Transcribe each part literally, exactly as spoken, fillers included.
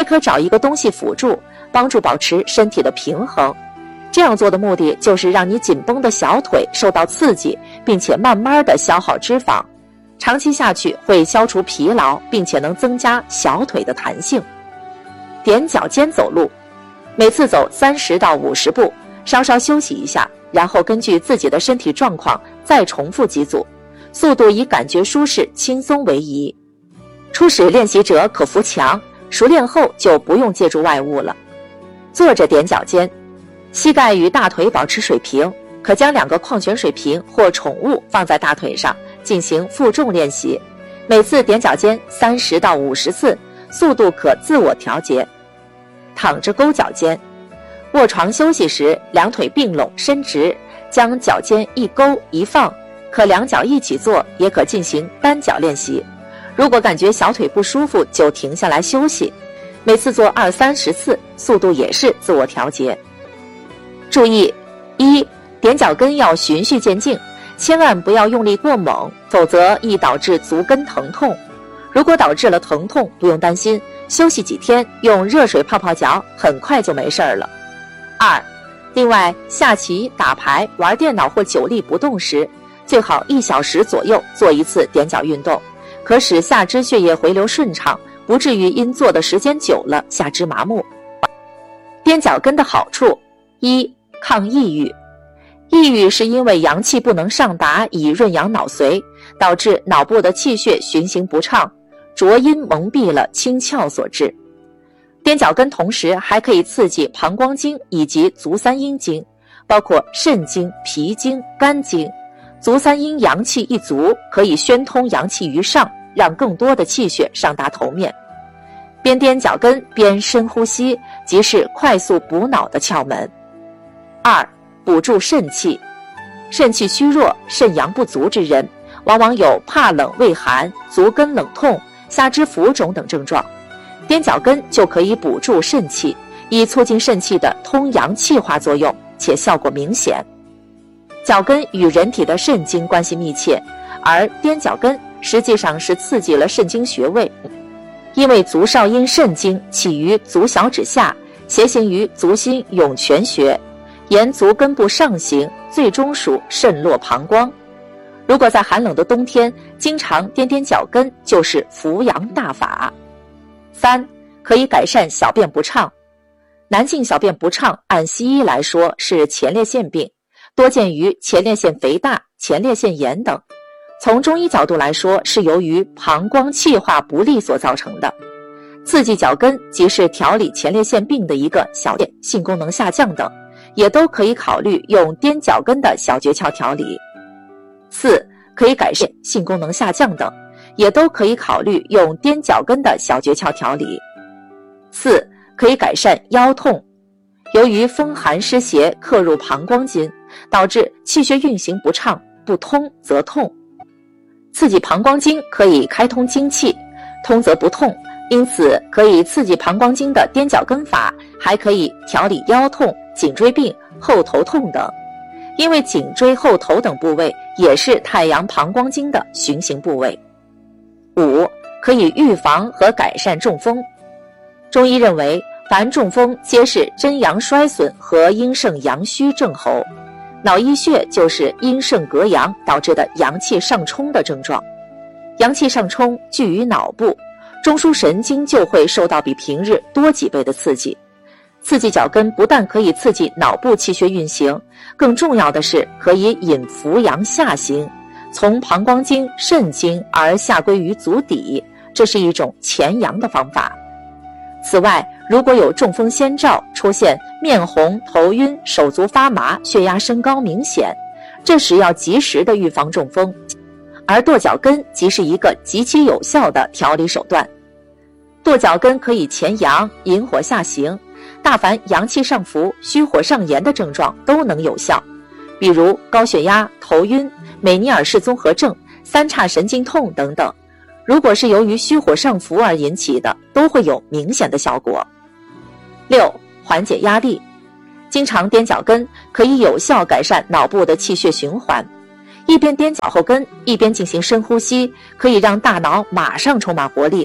可找一个东西辅助，帮助保持身体的平衡。这样做的目的就是让你紧绷的小腿受到刺激，并且慢慢的消耗脂肪，长期下去会消除疲劳，并且能增加小腿的弹性。踮脚尖走路，每次走三十到五十步，稍稍休息一下，然后根据自己的身体状况再重复几组，速度以感觉舒适轻松为宜。初始练习者可扶墙，熟练后就不用借助外物了。坐着踮脚尖，膝盖与大腿保持水平，可将两个矿泉水瓶或宠物放在大腿上进行负重练习，每次踮脚尖三十到五十次，速度可自我调节。躺着勾脚尖，卧床休息时两腿并拢伸直，将脚尖一勾一放，可两脚一起做，也可进行单脚练习。如果感觉小腿不舒服，就停下来休息，每次做二三十次，速度也是自我调节。注意：一、踮脚跟要循序渐进，千万不要用力过猛，否则易导致足跟疼痛。如果导致了疼痛，不用担心，休息几天，用热水泡泡脚，很快就没事儿了。二、另外，下棋、打牌、玩电脑或久立不动时，最好一小时左右做一次踮脚运动，可使下肢血液回流顺畅，不至于因做的时间久了下肢麻木。踮脚跟的好处：一、抗抑郁。抑郁是因为阳气不能上达以润养脑髓，导致脑部的气血循行不畅，浊阴蒙蔽了清窍所致。踮脚跟同时还可以刺激膀胱经以及足三阴经，包括肾经、脾经、肝经。足三阴阳气一足，可以宣通阳气于上，让更多的气血上达头面。边踮脚跟边深呼吸，即是快速补脑的窍门。二、补助肾气。肾气虚弱、肾阳不足之人，往往有怕冷畏寒、足跟冷痛、下肢浮肿等症状，踮脚跟就可以补助肾气，以促进肾气的通阳气化作用，且效果明显。脚跟与人体的肾经关系密切，而踮脚跟实际上是刺激了肾经穴位，因为足少阴肾经起于足小指下，斜行于足心涌泉穴，沿足根部上行，最终属肾络膀胱。如果在寒冷的冬天经常踮踮脚跟，就是扶阳大法。三、可以改善小便不畅。男性小便不畅，按西医来说是前列腺病，多见于前列腺肥大、前列腺炎等。从中医角度来说，是由于膀胱气化不利所造成的。刺激脚跟即是调理前列腺病的一个小点，性功能下降等，也都可以考虑用踮脚跟的小诀窍调理。四、可以改善性功能下降等，也都可以考虑用踮脚跟的小诀窍调理。四、可以改善腰痛。由于风寒湿邪刻入膀胱经，导致气血运行不畅，不通则痛。刺激膀胱经可以开通经气，通则不痛，因此可以刺激膀胱经的踮脚跟法，还可以调理腰痛、颈椎病、后头痛等。因为颈椎、后头等部位也是太阳膀胱经的循行部位。五、可以预防和改善中风。中医认为，凡中风皆是真阳衰损和阴盛阳虚症候，脑溢血就是阴盛隔阳导致的阳气上冲的症状。阳气上冲聚于脑部，中枢神经就会受到比平日多几倍的刺激。刺激脚跟不但可以刺激脑部气血运行，更重要的是可以引扶阳下行，从膀胱经、肾经而下归于足底，这是一种潜阳的方法。此外，如果有中风先兆，出现面红、头晕、手足发麻、血压升高明显，这时要及时的预防中风，而跺脚跟即是一个极其有效的调理手段。跺脚跟可以潜阳、引火下行，大凡阳气上浮、虚火上炎的症状都能有效，比如高血压、头晕、美尼尔氏综合症、三叉神经痛等等。如果是由于虚火上浮而引起的，都会有明显的效果。六、缓解压力。经常踮脚跟可以有效改善脑部的气血循环。一边踮脚后跟，一边进行深呼吸，可以让大脑马上充满活力，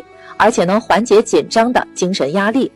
而且能缓解紧张的精神压力。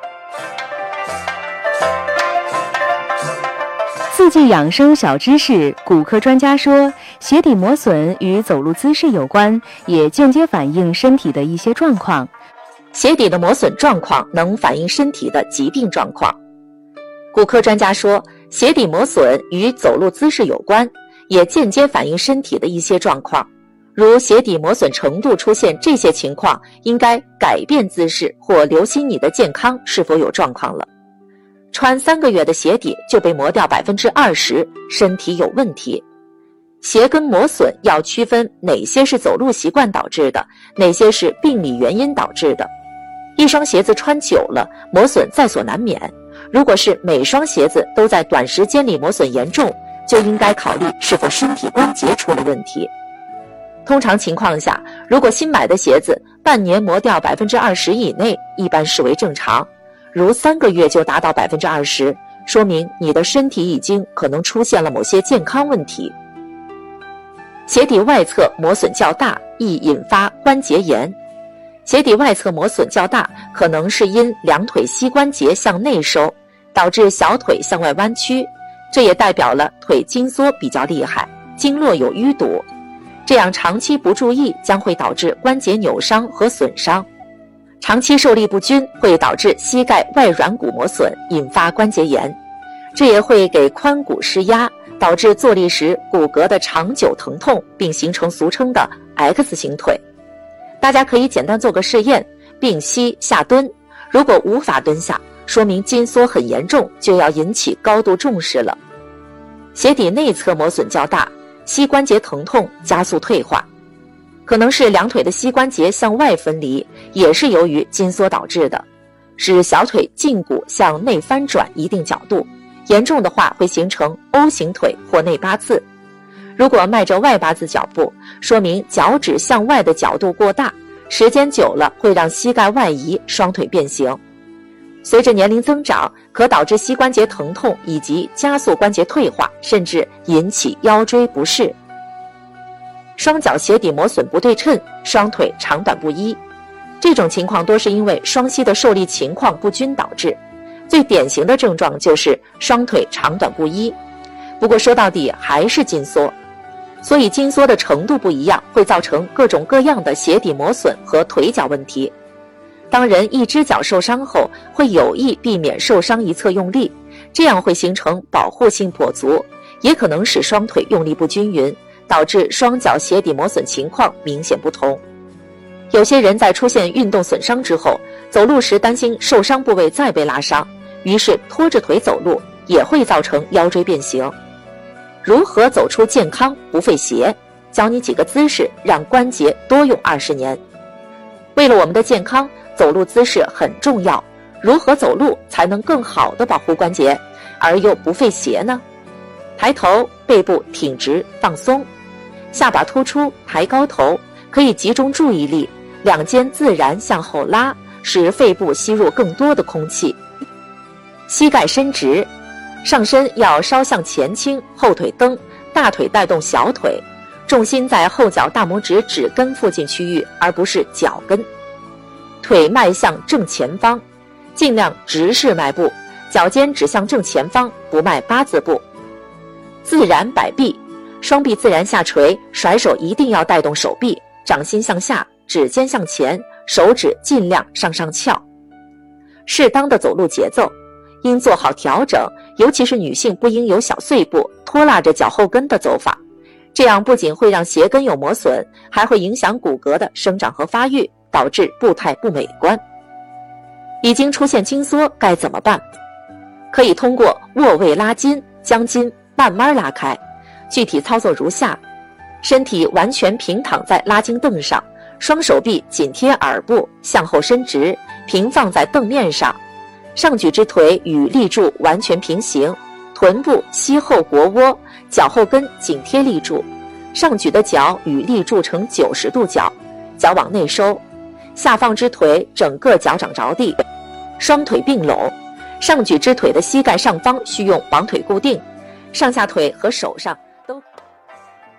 四季养生小知识，骨科专家说，鞋底磨损与走路姿势有关，也间接反映身体的一些状况。 鞋底的磨损状况能反映身体的疾病状况。骨科专家说，鞋底磨损与走路姿势有关，也间接反映身体的一些状况。如鞋底磨损程度出现这些情况，应该改变姿势或留心你的健康是否有状况了。穿三个月的鞋底就被磨掉百分之二十，身体有问题。鞋跟磨损要区分哪些是走路习惯导致的，哪些是病理原因导致的。一双鞋子穿久了，磨损在所难免。如果是每双鞋子都在短时间里磨损严重，就应该考虑是否身体关节出了问题。通常情况下，如果新买的鞋子半年磨掉百分之二十以内，一般视为正常。如三个月就达到百分之二十，说明你的身体已经可能出现了某些健康问题。鞋底外侧磨损较大，易引发关节炎。鞋底外侧磨损较大，可能是因两腿膝关节向内收，导致小腿向外弯曲，这也代表了腿筋缩比较厉害，经络有淤堵。这样长期不注意，将会导致关节扭伤和损伤。长期受力不均会导致膝盖外软骨磨损，引发关节炎，这也会给髋骨施压，导致坐立时骨骼的长久疼痛，并形成俗称的 X 型腿。大家可以简单做个试验，并膝下蹲，如果无法蹲下，说明筋缩很严重，就要引起高度重视了。鞋底内侧磨损较大，膝关节疼痛加速退化，可能是两腿的膝关节向外分离，也是由于筋缩导致的，使小腿胫骨向内翻转一定角度，严重的话会形成 O 型腿或内八字。如果迈着外八字脚步，说明脚趾向外的角度过大，时间久了会让膝盖外移，双腿变形。随着年龄增长，可导致膝关节疼痛以及加速关节退化，甚至引起腰椎不适。双脚鞋底磨损不对称，双腿长短不一，这种情况多是因为双膝的受力情况不均导致。最典型的症状就是双腿长短不一。不过说到底还是筋缩，所以筋缩的程度不一样，会造成各种各样的鞋底磨损和腿脚问题。当人一只脚受伤后，会有意避免受伤一侧用力，这样会形成保护性跛足，也可能使双腿用力不均匀，导致双脚鞋底磨损情况明显不同。有些人在出现运动损伤之后，走路时担心受伤部位再被拉伤，于是拖着腿走路，也会造成腰椎变形。如何走出健康不费鞋？教你几个姿势，让关节多用二十年。为了我们的健康，走路姿势很重要。如何走路才能更好地保护关节，而又不费鞋呢？抬头，背部挺直放松，下巴突出抬高头，可以集中注意力，两肩自然向后拉，使肺部吸入更多的空气。膝盖伸直，上身要稍向前倾，后腿蹬，大腿带动小腿，重心在后脚大拇指指根附近区域，而不是脚跟。腿迈向正前方，尽量直视迈步，脚尖指向正前方，不迈八字步。自然摆臂，双臂自然下垂，甩手一定要带动手臂，掌心向下，指尖向前，手指尽量向上翘。适当的走路节奏，应做好调整，尤其是女性不应有小碎步，拖拉着脚后跟的走法，这样不仅会让鞋跟有磨损，还会影响骨骼的生长和发育，导致步态不美观。已经出现筋缩该怎么办？可以通过卧位拉筋，将筋慢慢拉开。具体操作如下：身体完全平躺在拉筋凳上，双手臂紧贴耳部，向后伸直，平放在凳面上。上举之腿与立柱完全平行，臀部膝后腘窝，脚后跟紧贴立柱，上举的脚与立柱成九十度角，脚往内收，下放之腿整个脚掌着地，双腿并拢，上举之腿的膝盖上方需用绑腿固定，上下腿和手上都